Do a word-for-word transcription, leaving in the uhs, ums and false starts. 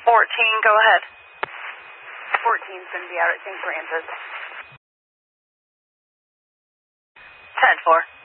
fourteen, go ahead. fourteen's going to be out at Saint Francis. ten four.